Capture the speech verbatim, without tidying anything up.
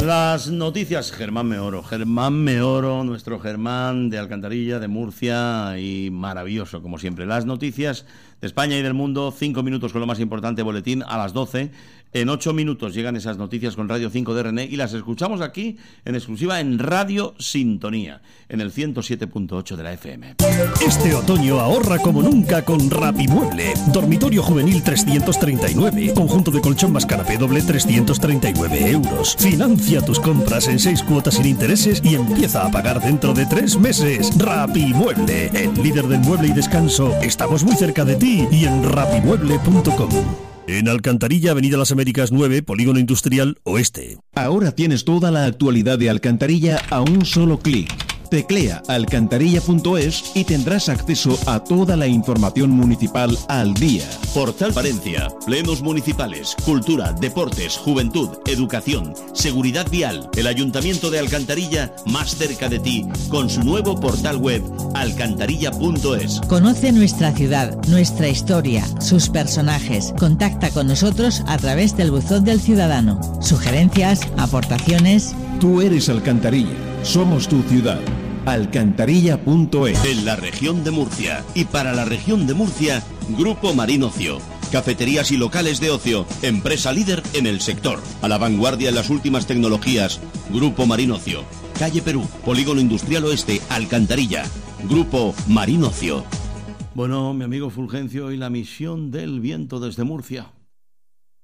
Las noticias, Germán Meoro, Germán Meoro, nuestro Germán de Alcantarilla, de Murcia, y maravilloso, como siempre. Las noticias de España y del mundo, cinco minutos con lo más importante, boletín a las doce. En ocho minutos llegan esas noticias con Radio cinco de René y las escuchamos aquí en exclusiva en Radio Sintonía, en el ciento siete punto ocho de la F M. Este otoño ahorra como nunca con Rapimueble. Dormitorio juvenil trescientos treinta y nueve, conjunto de colchón más canapé doble trescientos treinta y nueve euros. Financia tus compras en seis cuotas sin intereses y empieza a pagar dentro de tres meses. Rapimueble, el líder del mueble y descanso. Estamos muy cerca de ti y en rapimueble punto com. En Alcantarilla, Avenida Las Américas nueve, Polígono Industrial Oeste. Ahora tienes toda la actualidad de Alcantarilla a un solo clic. Teclea alcantarilla punto es y tendrás acceso a toda la información municipal al día. Portal Palencia, plenos municipales, cultura, deportes, juventud, educación, seguridad vial. El Ayuntamiento de Alcantarilla más cerca de ti con su nuevo portal web alcantarilla punto es. Conoce nuestra ciudad, nuestra historia, sus personajes. Contacta con nosotros a través del buzón del ciudadano. Sugerencias, aportaciones. Tú eres Alcantarilla, somos tu ciudad. alcantarilla punto es. En la región de Murcia y para la región de Murcia, Grupo Marín Ocio. Cafeterías y locales de ocio, empresa líder en el sector. A la vanguardia en las últimas tecnologías, Grupo Marín Ocio. Calle Perú, Polígono Industrial Oeste, Alcantarilla. Grupo Marín Ocio. Bueno, mi amigo Fulgencio y la misión del viento desde Murcia.